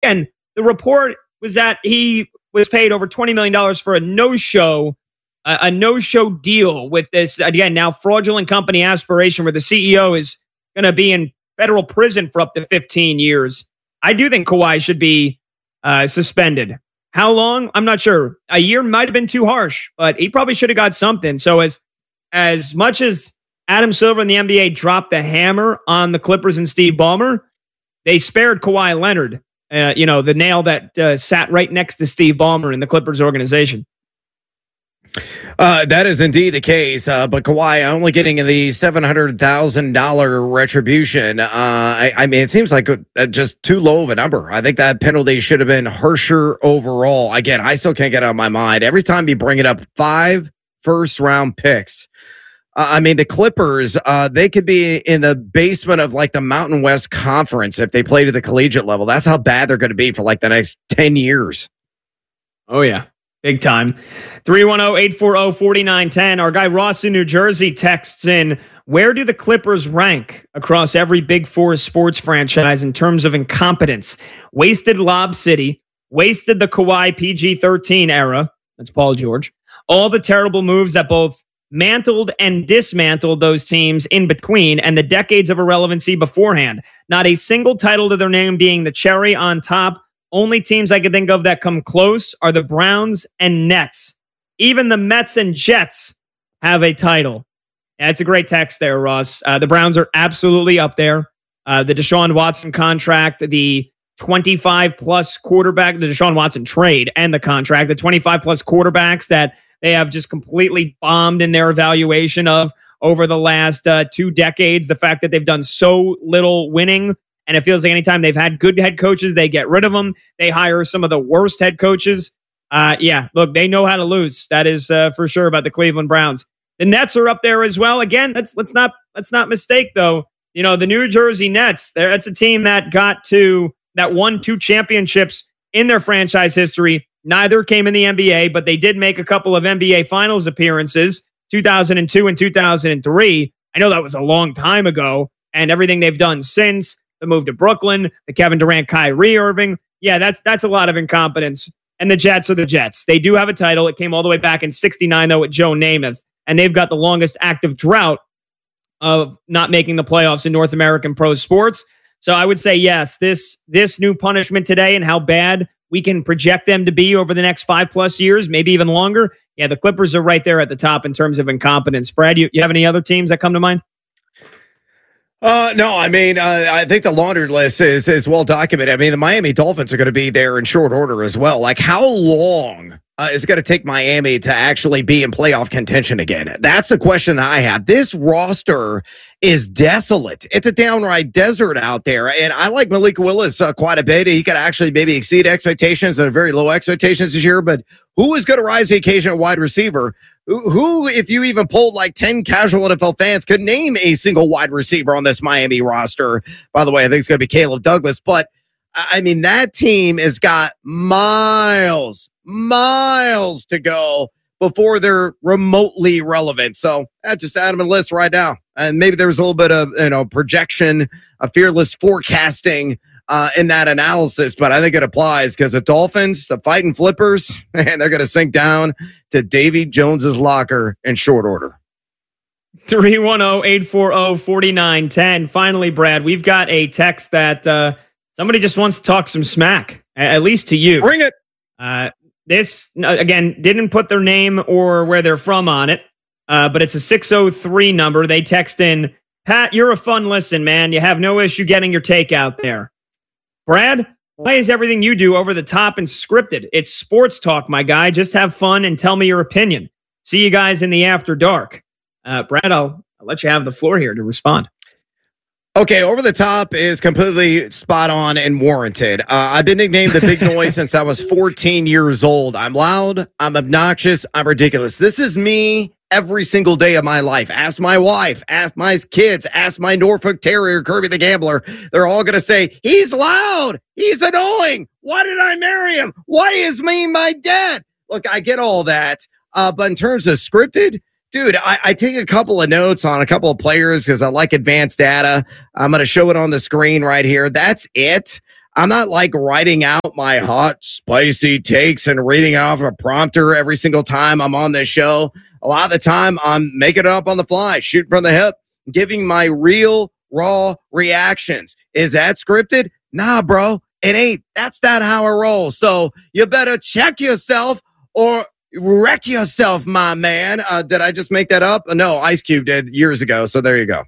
again, the report was that he was paid over $20 million for a no-show deal with this, again, now fraudulent company Aspiration, where the CEO is going to be in federal prison for up to 15 years. I do think Kawhi should be suspended. How long? I'm not sure. A year might have been too harsh, but he probably should have got something. So as much as Adam Silver and the NBA dropped the hammer on the Clippers and Steve Ballmer, they spared Kawhi Leonard, the nail that sat right next to Steve Ballmer in the Clippers organization. That is indeed the case, but Kawhi only getting the $700,000 retribution. I mean, it seems like just too low of a number. I think that penalty should have been harsher overall. Again, I still can't get it out of my mind. Every time you bring it up, 5 first-round picks. I mean, the Clippers, they could be in the basement of like the Mountain West Conference if they played at the collegiate level. That's how bad they're going to be for like the next 10 years. Oh, yeah. Big time. 310-840-4910. Our guy Ross in New Jersey texts in, where do the Clippers rank across every Big Four sports franchise in terms of incompetence? Wasted Lob City, wasted the Kawhi PG-13 era. That's Paul George. All the terrible moves that both mantled and dismantled those teams in between, and the decades of irrelevancy beforehand. Not a single title to their name being the cherry on top. Only teams I can think of that come close are the Browns and Nets. Even the Mets and Jets have a title. That's a great text there, Ross. The Browns are absolutely up there. The Deshaun Watson contract, the 25-plus quarterback, the Deshaun Watson trade and the contract, the 25-plus quarterbacks that they have just completely bombed in their evaluation of over the last 2 decades. The fact that they've done so little winning, and it feels like anytime they've had good head coaches, they get rid of them. They hire some of the worst head coaches. Look, they know how to lose. That is for sure about the Cleveland Browns. The Nets are up there as well. Again, let's not mistake though. The New Jersey Nets. That's a team that won 2 championships in their franchise history. Neither came in the NBA, but they did make a couple of NBA Finals appearances, 2002 and 2003. I know that was a long time ago, and everything they've done since. The move to Brooklyn, the Kevin Durant, Kyrie Irving. Yeah, that's a lot of incompetence. And the Jets are the Jets. They do have a title. It came all the way back in '69, though, with Joe Namath. And they've got the longest active drought of not making the playoffs in North American pro sports. So I would say, yes, this new punishment today and how bad we can project them to be over the next 5+ years, maybe even longer. Yeah, the Clippers are right there at the top in terms of incompetence. Brad, you have any other teams that come to mind? No, I mean, I think the laundry list is well documented. I mean, the Miami Dolphins are going to be there in short order as well. Like, how long is it going to take Miami to actually be in playoff contention again? That's the question I have. This roster is desolate. It's a downright desert out there. And I like Malik Willis quite a bit. He could actually maybe exceed expectations and very low expectations this year. But who is going to rise to the occasion at wide receiver? Who, if you even polled like 10 casual NFL fans, could name a single wide receiver on this Miami roster? By the way, I think it's going to be Caleb Douglas. But, I mean, that team has got miles to go before they're remotely relevant. So just add them to the list right now. And maybe there's a little bit of projection, a fearless forecasting in that analysis, but I think it applies because the Dolphins, the fighting flippers, and they're going to sink down to Davy Jones's locker in short order. 310-840-4910. Finally, Brad, we've got a text that somebody just wants to talk some smack, at least to you. Bring it. This, again, didn't put their name or where they're from on it, but it's a 603 number. They text in, Pat, you're a fun listen, man. You have no issue getting your take out there. Brad, why is everything you do over the top and scripted? It's sports talk, my guy. Just have fun and tell me your opinion. See you guys in the after dark. Brad, I'll let you have the floor here to respond. Okay, over the top is completely spot on and warranted. I've been nicknamed the Big Noise since I was 14 years old. I'm loud, I'm obnoxious, I'm ridiculous. This is me every single day of my life. Ask my wife, ask my kids, ask my Norfolk Terrier, Kirby the Gambler. They're all going to say, he's loud, he's annoying. Why did I marry him? Why is me my dad? Look, I get all that. But in terms of scripted, dude, I take a couple of notes on a couple of players because I like advanced data. I'm going to show it on the screen right here. That's it. I'm not like writing out my hot, spicy takes and reading off a prompter every single time I'm on this show. A lot of the time, I'm making it up on the fly, shooting from the hip, giving my real, raw reactions. Is that scripted? Nah, bro, it ain't. That's not how I roll. So you better check yourself or wreck yourself, my man. Did I just make that up? No, Ice Cube did years ago. So there you go.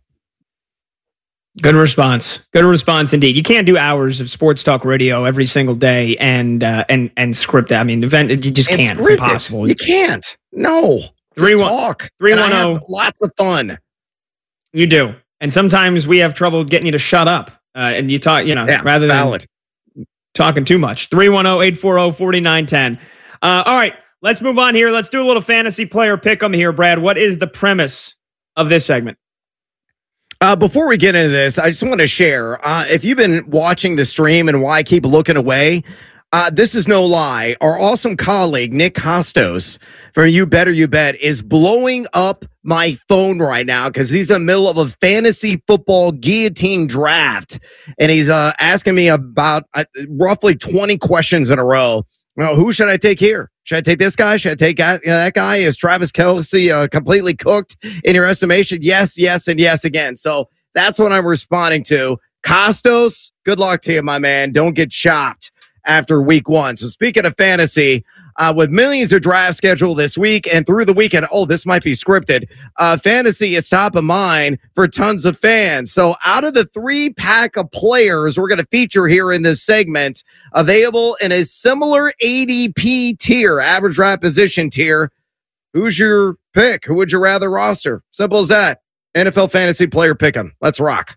Good response. Good response indeed. You can't do hours of sports talk radio every single day and script that. I mean, you just can't. It's impossible. You can't. No. Talk. 310. Lots of fun. You do. And sometimes we have trouble getting you to shut up. And you talk, rather than talking too much. 310-840-4910. All right, let's move on here. Let's do a little fantasy player pick'em here, Brad. What is the premise of this segment? Before we get into this, I just want to share, if you've been watching the stream and why I keep looking away, this is no lie. Our awesome colleague, Nick Costos, from You Better You Bet, is blowing up my phone right now because he's in the middle of a fantasy football guillotine draft. And he's asking me about roughly 20 questions in a row. Well, who should I take here? Should I take this guy? Should I take that guy? Is Travis Kelce completely cooked in your estimation? Yes, yes, and yes again. So that's what I'm responding to. Costos, good luck to you, my man. Don't get chopped after week one. So speaking of fantasy, with millions of drafts scheduled this week and through the weekend, this might be scripted. Fantasy is top of mind for tons of fans. So out of the 3-pack of players we're going to feature here in this segment, available in a similar ADP tier, average draft position tier, who's your pick? Who would you rather roster? Simple as that. NFL fantasy player pick'em. Let's rock.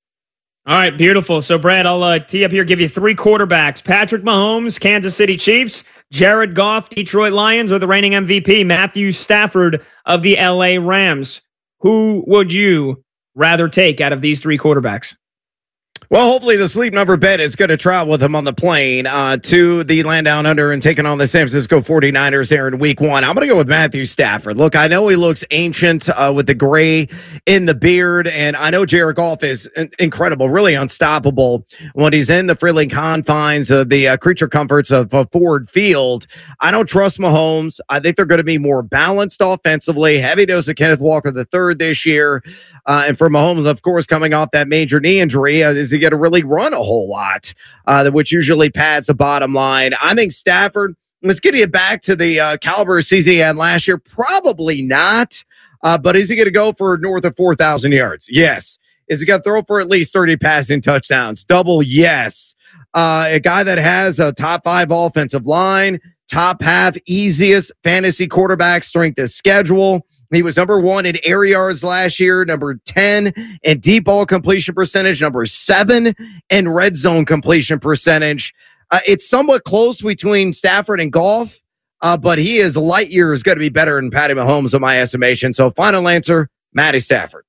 All right, beautiful. So, Brad, I'll tee up here, give you 3 quarterbacks. Patrick Mahomes, Kansas City Chiefs. Jared Goff, Detroit Lions, or the reigning MVP, Matthew Stafford of the LA Rams. Who would you rather take out of these 3 quarterbacks? Well, hopefully the Sleep Number bet is going to travel with him on the plane to the land down under and taking on the San Francisco 49ers there in week 1. I'm going to go with Matthew Stafford. Look, I know he looks ancient with the gray in the beard, and I know Jared Goff is incredible, really unstoppable when he's in the friendly confines of the creature comforts of Ford Field. I don't trust Mahomes. I think they're going to be more balanced offensively. Heavy dose of Kenneth Walker III this year. And for Mahomes, of course, coming off that major knee injury, is he going to really run a whole lot, which usually pads the bottom line? I think Stafford, let's get you back to the caliber of season he had last year. Probably not. But is he going to go for north of 4,000 yards? Yes. Is he going to throw for at least 30 passing touchdowns? Double yes. A guy that has a top 5 offensive line, top half easiest fantasy quarterback strength of schedule. He was number 1 in air yards last year, number 10 in deep ball completion percentage, number 7 in red zone completion percentage. It's somewhat close between Stafford and Goff, but he is light years going to be better than Patty Mahomes in my estimation. So final answer, Matty Stafford.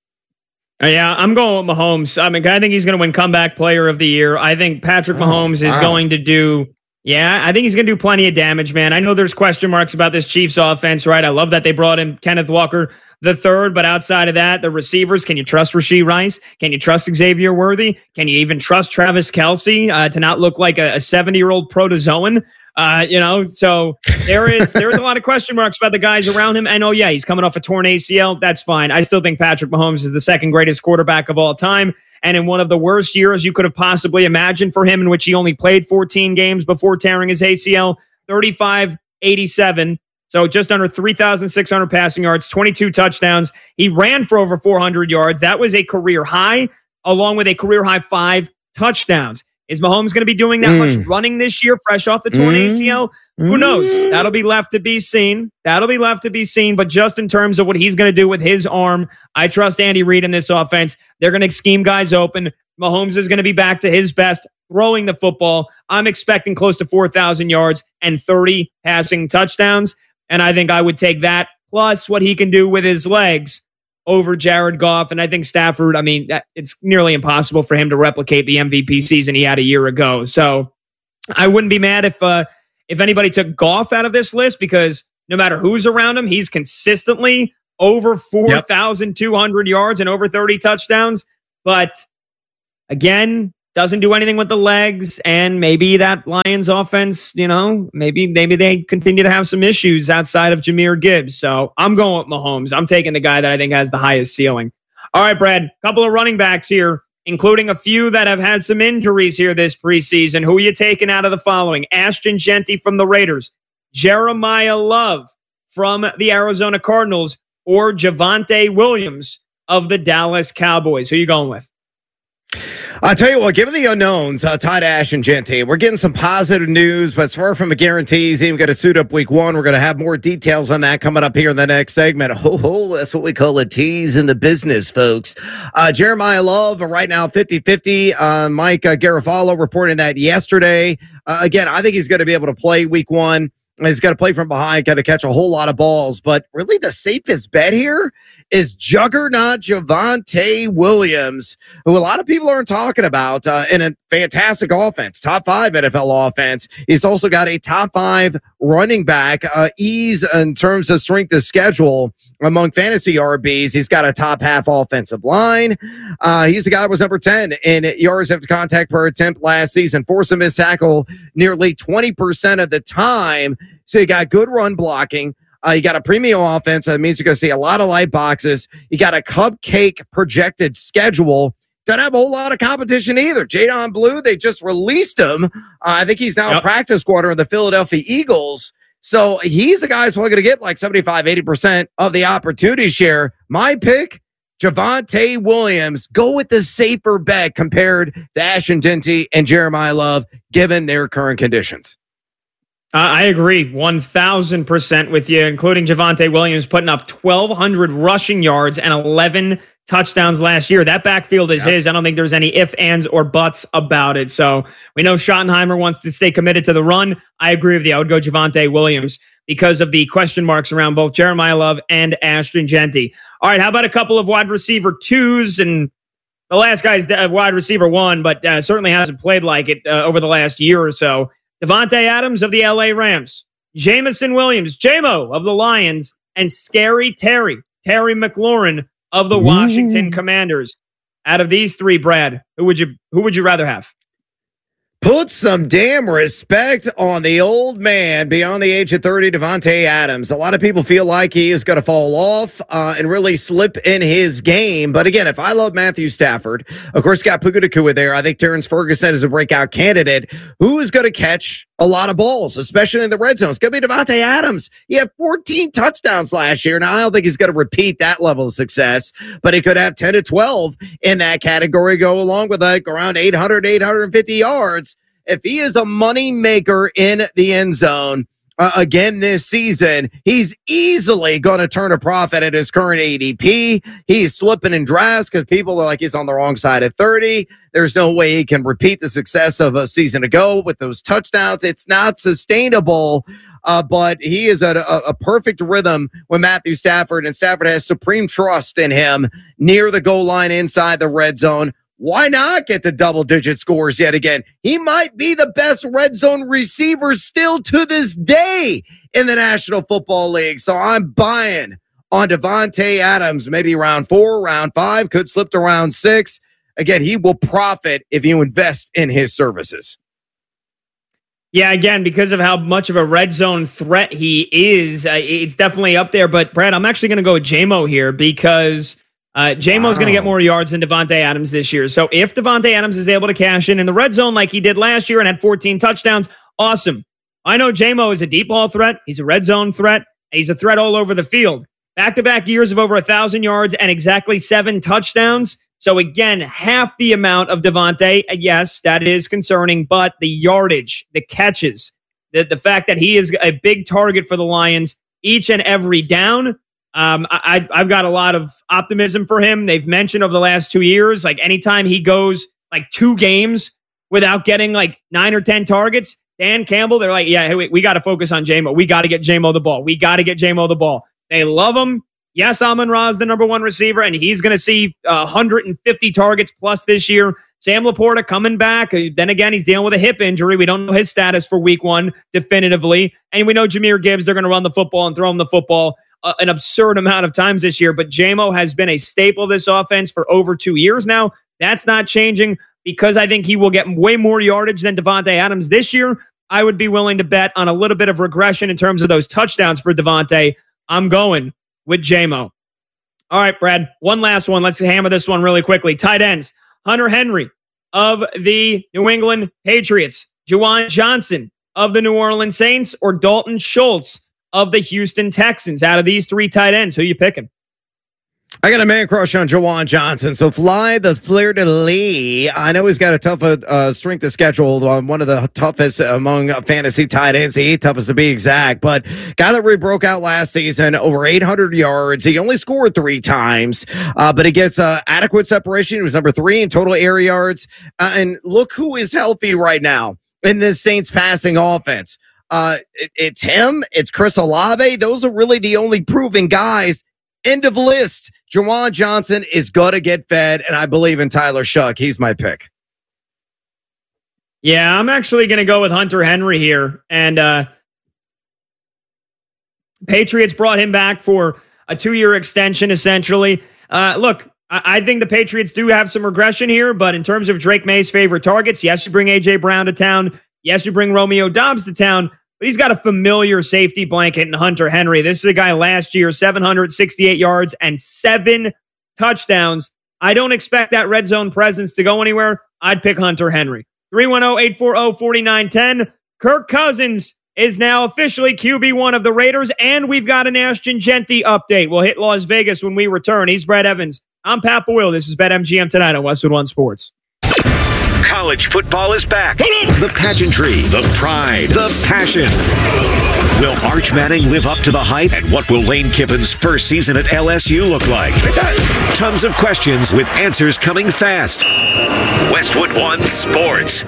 Yeah, I'm going with Mahomes. I think he's going to win comeback player of the year. I think Patrick Mahomes is going to do... Yeah, I think he's going to do plenty of damage, man. I know there's question marks about this Chiefs offense, right? I love that they brought in Kenneth Walker III, but outside of that, the receivers, can you trust Rashee Rice? Can you trust Xavier Worthy? Can you even trust Travis Kelce to not look like a 70-year-old protozoan? So there's a lot of question marks about the guys around him. And he's coming off a torn ACL. That's fine. I still think Patrick Mahomes is the second greatest quarterback of all time. And in one of the worst years you could have possibly imagined for him, in which he only played 14 games before tearing his ACL, 35-87. So just under 3,600 passing yards, 22 touchdowns. He ran for over 400 yards. That was a career high, along with a career high 5 touchdowns. Is Mahomes going to be doing that much running this year, fresh off the torn ACL? Who knows? That'll be left to be seen. But just in terms of what he's going to do with his arm, I trust Andy Reid in this offense. They're going to scheme guys open. Mahomes is going to be back to his best throwing the football. I'm expecting close to 4,000 yards and 30 passing touchdowns. And I think I would take that plus what he can do with his legs over Jared Goff. And I think Stafford, it's nearly impossible for him to replicate the MVP season he had a year ago. So I wouldn't be mad if anybody took Goff out of this list, because no matter who's around him, he's consistently over 4,200 yards and over 30 touchdowns. But again, doesn't do anything with the legs, and maybe that Lions offense, maybe they continue to have some issues outside of Jahmyr Gibbs. So I'm going with Mahomes. I'm taking the guy that I think has the highest ceiling. All right, Brad, a couple of running backs here, including a few that have had some injuries here this preseason. Who are you taking out of the following? Ashton Jeanty from the Raiders, Jeremiah Love from the Arizona Cardinals, or Javonte Williams of the Dallas Cowboys? Who are you going with? I'll tell you what, given the unknowns, tied to Ashton Jeanty, we're getting some positive news, but it's far from a guarantee. He's even going to suit up week one. We're going to have more details on that coming up here in the next segment. That's what we call a tease in the business, folks. Jeremiah Love, right now 50-50. Mike Garafolo reporting that yesterday. Again, I think he's going to be able to play week one. He's got to play from behind, got to catch a whole lot of balls. But really the safest bet here is juggernaut Javonte Williams, who a lot of people aren't talking about, in a fantastic offense, top 5 NFL offense. He's also got a top 5 running back, ease in terms of strength of schedule among fantasy RBs. He's got a top half offensive line. He's the guy that was number 10 in yards after contact per attempt last season, forced to miss tackle nearly 20% of the time. So you got good run blocking. You got a premium offense. That means you're going to see a lot of light boxes. You got a cupcake projected schedule. Doesn't have a whole lot of competition either. Jadon Blue, they just released him. I think he's now a practice squatter of the Philadelphia Eagles. So he's a guy who's probably going to get like 75, 80% of the opportunity share. My pick, Javonte Williams. Go with the safer bet compared to Ashton Jeanty and Jeremiah Love, given their current conditions. I agree 1,000% with you, including Javonte Williams putting up 1,200 rushing yards and 11 touchdowns last year. That backfield is his. I don't think there's any ifs, ands, or buts about it. So we know Schottenheimer wants to stay committed to the run. I agree with you. I would go Javonte Williams because of the question marks around both Jeremiah Love and Ashton Jeanty. All right, how about a couple of wide receiver 2s? And the last guy's wide receiver 1, but certainly hasn't played like it over the last year or so. Devontae Adams of the LA Rams, Jameson Williams, J-Mo of the Lions, and Scary Terry McLaurin of the Washington Commanders. Out of these 3, Brad, who would you rather have? Put some damn respect on the old man beyond the age of 30, Devontae Adams. A lot of people feel like he is going to fall off and really slip in his game. But again, if I love Matthew Stafford, of course, got Puka Nacua there. I think Terrence Ferguson is a breakout candidate. Who is going to catch a lot of balls, especially in the red zone? It's going to be Devontae Adams. He had 14 touchdowns last year. Now, I don't think he's going to repeat that level of success, but he could have 10 to 12 in that category, go along with like around 800, 850 yards. If he is a money maker in the end zone again this season, he's easily going to turn a profit at his current ADP. He's slipping in drafts because people are like he's on the wrong side of 30. There's no way he can repeat the success of a season ago with those touchdowns. It's not sustainable. But he is at a perfect rhythm with Matthew Stafford, and Stafford has supreme trust in him near the goal line inside the red zone. Why not get the double-digit scores yet again? He might be the best red zone receiver still to this day in the National Football League. So I'm buying on Devontae Adams, maybe round 4, round 5, could slip to round 6. Again, he will profit if you invest in his services. Yeah, again, because of how much of a red zone threat he is, it's definitely up there. But, Brad, I'm actually going to go with J-Mo here because J-Mo's going to get more yards than Devontae Adams this year. So if Devontae Adams is able to cash in the red zone like he did last year and had 14 touchdowns, awesome. I know J-Mo is a deep ball threat. He's a red zone threat. He's a threat all over the field. Back-to-back years of over 1,000 yards and exactly 7 touchdowns. So again, half the amount of Devontae. Yes, that is concerning, but the yardage, the catches, the fact that he is a big target for the Lions each and every down, I've got a lot of optimism for him. They've mentioned over the last 2 years, like anytime he goes like 2 games without getting like 9 or 10 targets, Dan Campbell, they're like, yeah, we got to focus on J-Mo. We got to get J-Mo the ball. We got to get J-Mo the ball. They love him. Yes, Amon-Ra is the number 1 receiver, and he's going to see 150 targets plus this year. Sam Laporta coming back. Then again, he's dealing with a hip injury. We don't know his status for week 1 definitively. And we know Jahmyr Gibbs, they're going to run the football and throw him the football an absurd amount of times this year. But J-Mo has been a staple of this offense for over 2 years now. That's not changing. because I think he will get way more yardage than Davante Adams this year, I would be willing to bet on a little bit of regression in terms of those touchdowns for Davante. I'm going with JMO. All right, Brad, one last one. Let's hammer this one really quickly. Tight ends, Hunter Henry of the New England Patriots, Juwan Johnson of the New Orleans Saints, or Dalton Schultz of the Houston Texans. Out of these three tight ends, who are you picking? I got a man crush on Juwan Johnson, so fly the fleur-de-lis. I know he's got a tough strength of schedule, one of the toughest among fantasy tight ends, the 8th toughest to be exact, but guy that really broke out last season, over 800 yards. He only scored 3 times, but he gets adequate separation. He was number 3 in total air yards, and look who is healthy right now in this Saints passing offense. It's him, it's Chris Olave. Those are really the only proven guys. End of list. Juwan Johnson is going to get fed, and I believe in Tyler Shuck. He's my pick. Yeah, I'm actually going to go with Hunter Henry here. And Patriots brought him back for a 2-year extension, essentially. Look, I think the Patriots do have some regression here, but in terms of Drake May's favorite targets, yes, you bring A.J. Brown to town. Yes, you bring Romeo Doubs to town. But he's got a familiar safety blanket in Hunter Henry. This is a guy last year, 768 yards and 7 touchdowns. I don't expect that red zone presence to go anywhere. I'd pick Hunter Henry. 310-840-4910. Kirk Cousins is now officially QB1 of the Raiders, and we've got an Ashton Jeanty update. We'll hit Las Vegas when we return. He's Brett Evans. I'm Pat Boyle. This is BetMGM tonight on Westwood One Sports. College football is back. The pageantry, the pride, the passion. Will Arch Manning live up to the hype? And what will Lane Kiffin's first season at LSU look like? Tons of questions with answers coming fast. Westwood One Sports.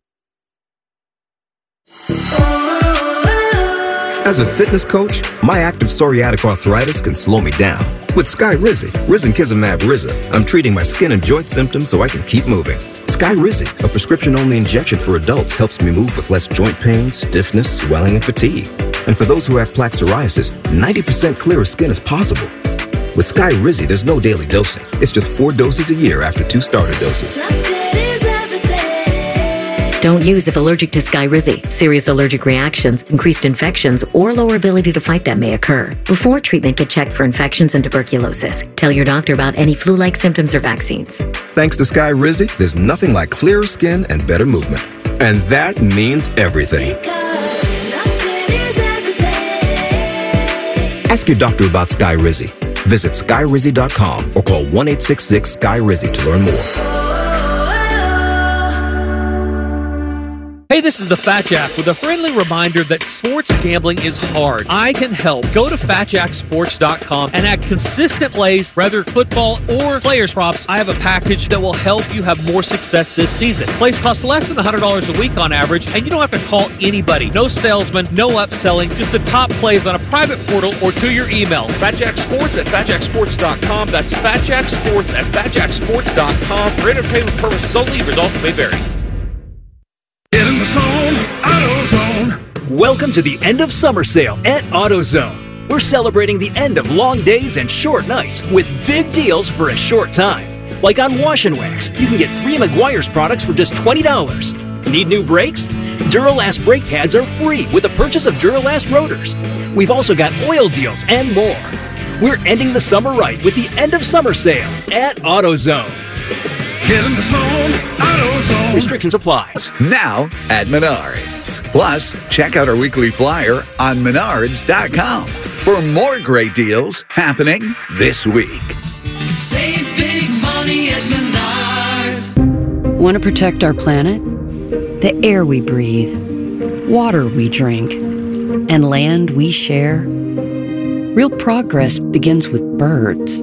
As a fitness coach, my active psoriatic arthritis can slow me down. With Skyrizi, Risankizumab Riza, I'm treating my skin and joint symptoms so I can keep moving. Skyrizi, a prescription-only injection for adults, helps me move with less joint pain, stiffness, swelling, and fatigue. And for those who have plaque psoriasis, 90% clearer skin is possible. With Skyrizi, there's no daily dosing. It's just 4 doses a year after 2 starter doses. Don't use if allergic to Skyrizi. Serious allergic reactions, increased infections, or lower ability to fight them may occur. Before treatment, get checked for infections and tuberculosis. Tell your doctor about any flu-like symptoms or vaccines. Thanks to Skyrizi, there's nothing like clearer skin and better movement. And that means everything. Ask your doctor about Skyrizi. Visit Skyrizi.com or call 1-866-SKY-RIZI to learn more. Hey, this is the Fat Jack with a friendly reminder that sports gambling is hard. I can help. Go to FatJackSports.com and add consistent plays, whether football or players props. I have a package that will help you have more success this season. Plays cost less than $100 a week on average, and you don't have to call anybody. No salesman, no upselling, just the top plays on a private portal or to your email. FatJackSports at FatJackSports.com. That's FatJackSports at FatJackSports.com. For entertainment purposes only, results may vary. Get in the zone, AutoZone. Welcome to the end of summer sale at AutoZone. We're celebrating the end of long days and short nights with big deals for a short time. Like on Wash and Wax, you can get 3 Meguiar's products for just $20. Need new brakes? Duralast brake pads are free with the purchase of Duralast rotors. We've also got oil deals and more. We're ending the summer right with the end of summer sale at AutoZone. Get in the zone, AutoZone. Restrictions apply. Now at Menards. Plus, check out our weekly flyer on Menards.com for more great deals happening this week. Save big money at Menards. Want to protect our planet? The air we breathe, water we drink, and land we share? Real progress begins with birds.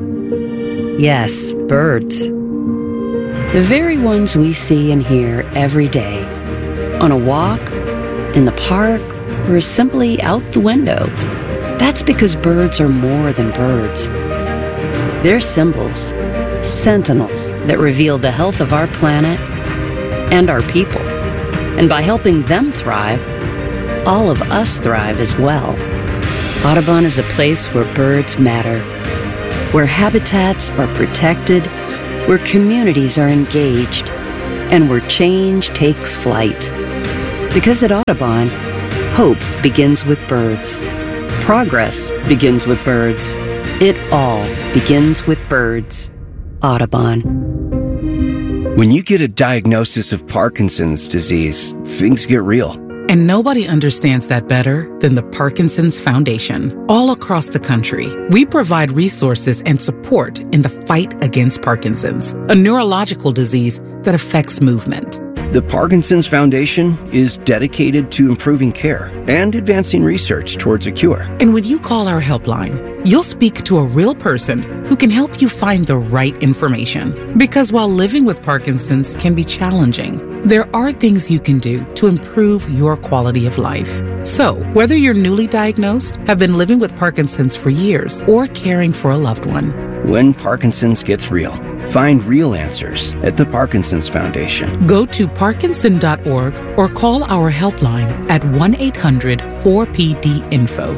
Yes, birds. The very ones we see and hear every day. On a walk, in the park, or simply out the window. That's because birds are more than birds. They're symbols, sentinels that reveal the health of our planet and our people. And by helping them thrive, all of us thrive as well. Audubon is a place where birds matter, where habitats are protected, where communities are engaged, and where change takes flight. Because at Audubon, hope begins with birds. Progress begins with birds. It all begins with birds. Audubon. When you get a diagnosis of Parkinson's disease, things get real. And nobody understands that better than the Parkinson's Foundation. All across the country, we provide resources and support in the fight against Parkinson's, a neurological disease that affects movement. The Parkinson's Foundation is dedicated to improving care and advancing research towards a cure. And when you call our helpline, you'll speak to a real person who can help you find the right information. Because while living with Parkinson's can be challenging, there are things you can do to improve your quality of life. So, whether you're newly diagnosed, have been living with Parkinson's for years, or caring for a loved one, when Parkinson's gets real, find real answers at the Parkinson's Foundation. Go to parkinson.org or call our helpline at 1-800-4PD-INFO,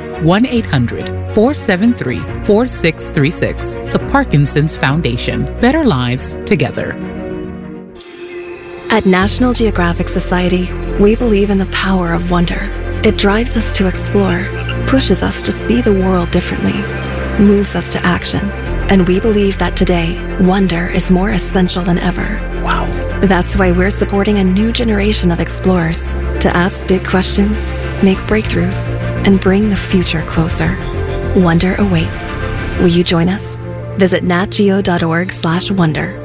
1-800-473-4636. The Parkinson's Foundation. Better lives together. At National Geographic Society, we believe in the power of wonder. It drives us to explore, pushes us to see the world differently, moves us to action. And we believe that today, wonder is more essential than ever. Wow. That's why we're supporting a new generation of explorers to ask big questions, make breakthroughs, and bring the future closer. Wonder awaits. Will you join us? Visit natgeo.org/wonder.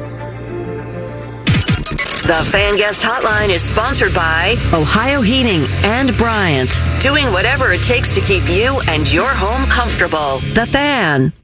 The Fan Guest Hotline is sponsored by Ohio Heating and Bryant, doing whatever it takes to keep you and your home comfortable. The Fan.